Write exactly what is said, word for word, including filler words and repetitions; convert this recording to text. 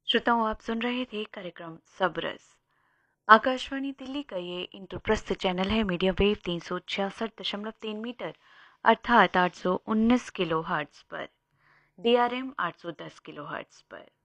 श्रोताओं, आप सुन रहे थे कार्यक्रम सबरस। आकाशवाणी दिल्ली का ये इंद्रप्रस्थ चैनल है मीडियम वेव तीन सौ छियासठ दशमलव तीन मीटर अर्थात आठ सौ उन्नीस किलो हर्ट्ज पर, डी आर एम आठ सौ दस किलो हर्ट्ज पर।